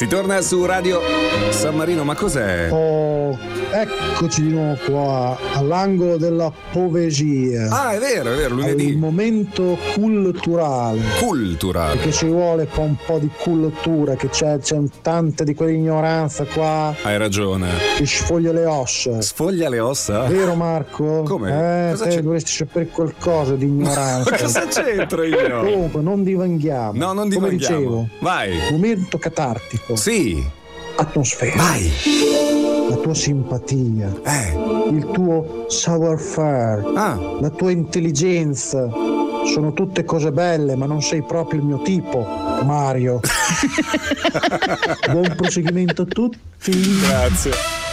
Si torna su Radio San Marino, ma cos'è? Oh, eccoci di nuovo qua all'angolo della poesia. Ah, è vero, lunedì. Il momento culturale. Culturale. Perché ci vuole un po' di cultura, che c'è tante di quell'ignoranza qua. Hai ragione. Che sfoglia le ossa. Sfoglia le ossa? Vero Marco? Come? Cosa te c'è? dovresti sapere qualcosa di ignoranza. Ma cosa c'entro io? Comunque, non divanghiamo. No, non Come divanghiamo. dicevo, Vai. momento catartico. Sì. Atmosfera. Vai. La tua simpatia. Il tuo savoir-faire. La tua intelligenza. Sono tutte cose belle, ma non sei proprio il mio tipo, Mario. Buon proseguimento a tutti. Grazie.